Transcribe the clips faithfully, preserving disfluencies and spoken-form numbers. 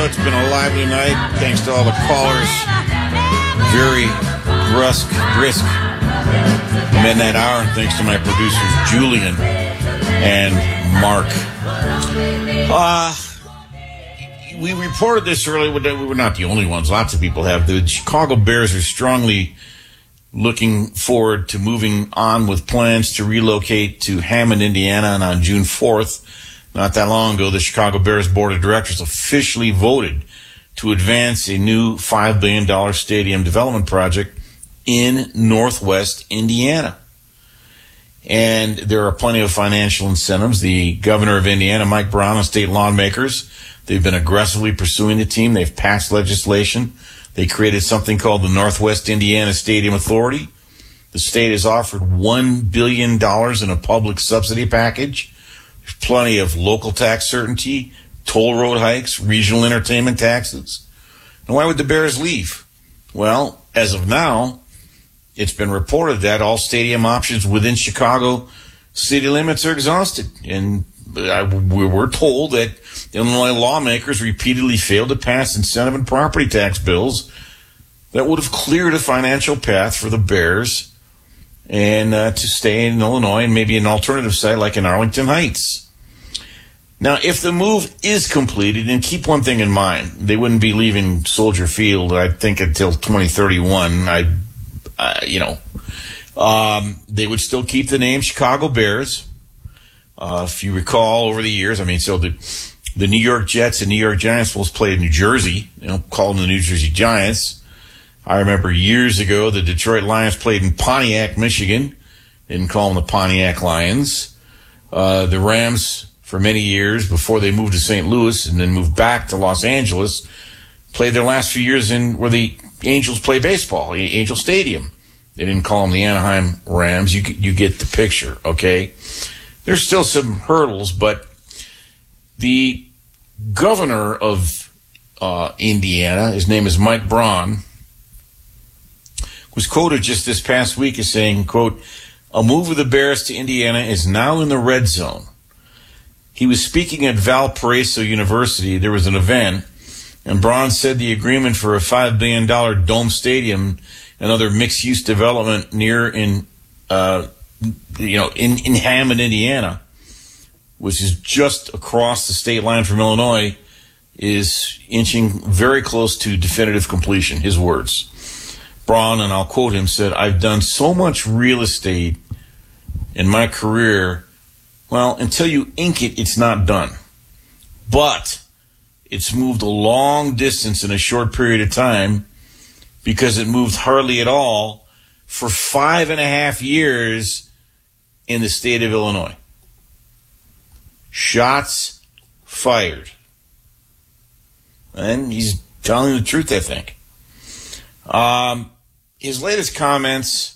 It's been a lively night. Thanks to all the callers. Very brusque, brisk midnight hour. And thanks to my producers, Julian and Mark. Uh, we reported this earlier. We were not the only ones. Lots of people have. The Chicago Bears are strongly looking forward to moving on with plans to relocate to Hammond, Indiana. And on June fourth, not that long ago, the Chicago Bears Board of Directors officially voted to advance a new five billion dollars stadium development project in Northwest Indiana. And there are plenty of financial incentives. The governor of Indiana, Mike Brown, and state lawmakers, they've been aggressively pursuing the team. They've passed legislation. They created something called the Northwest Indiana Stadium Authority. The state has offered one billion dollars in a public subsidy package. There's plenty of local tax certainty, toll road hikes, regional entertainment taxes. And why would the Bears leave? Well, as of now, it's been reported that all stadium options within Chicago city limits are exhausted. And I, we were told that Illinois lawmakers repeatedly failed to pass incentive and property tax bills that would have cleared a financial path for the Bears and uh, to stay in Illinois and maybe an alternative site like in Arlington Heights. Now, if the move is completed, and keep one thing in mind, they wouldn't be leaving Soldier Field, I think, until twenty thirty-one. I, uh, you know, um, they would still keep the name Chicago Bears. Uh, if you recall, over the years, I mean, so the the New York Jets and New York Giants will play in New Jersey. You know, call them the New Jersey Giants. I remember years ago the Detroit Lions played in Pontiac, Michigan. They didn't call them the Pontiac Lions. Uh, the Rams, for many years before they moved to Saint Louis and then moved back to Los Angeles, played their last few years in where the Angels play baseball, Angel Stadium. They didn't call them the Anaheim Rams. You you get the picture, okay? There's still some hurdles, but the governor of uh, Indiana, his name is Mike Braun, was quoted just this past week as saying, quote, "A move of the Bears to Indiana is now in the red zone." He was speaking at Valparaiso University. There was an event, and Braun said the agreement for a five billion dollars dome stadium and other mixed-use development near in, uh, you know, in, in Hammond, Indiana, which is just across the state line from Illinois, is inching very close to definitive completion. His words. Braun, and I'll quote him, said, "I've done so much real estate in my career. Well, until you ink it, it's not done. But it's moved a long distance in a short period of time because it moved hardly at all for five and a half years in the state of Illinois." Shots fired. And he's telling the truth, I think. Um, his latest comments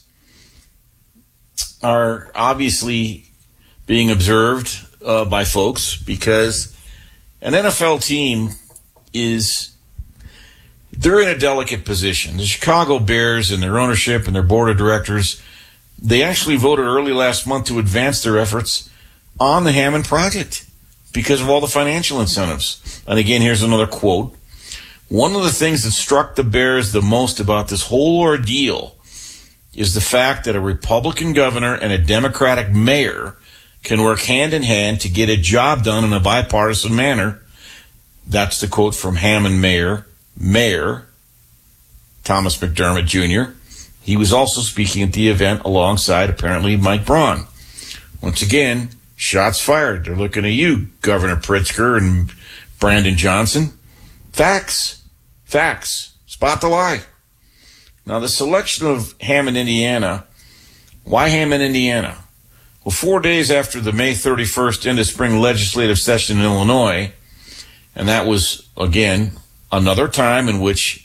are obviously being observed uh, by folks because an N F L team is, they're in a delicate position. The Chicago Bears and their ownership and their board of directors, they actually voted early last month to advance their efforts on the Hammond project because of all the financial incentives. And again, here's another quote. "One of the things that struck the Bears the most about this whole ordeal is the fact that a Republican governor and a Democratic mayor can work hand in hand to get a job done in a bipartisan manner." That's the quote from Hammond Mayor, Mayor Thomas McDermott Junior He was also speaking at the event alongside, apparently, Mike Braun. Once again, shots fired. They're looking at you, Governor Pritzker and Brandon Johnson. Facts. Facts. Spot the lie. Now, the selection of Hammond, Indiana. Why Hammond, Indiana? Well, four days after the May thirty-first end of spring legislative session in Illinois, and that was, again, another time in which